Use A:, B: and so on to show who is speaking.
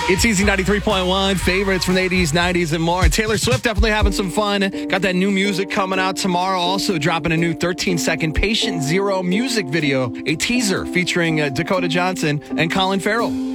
A: It's Easy 93.1, favorites from the 80s, 90s, and more. And Taylor Swift definitely having some fun. Got that new music coming out tomorrow. Also dropping a new 13-second Patient Zero music video, a teaser featuring Dakota Johnson and Colin Farrell.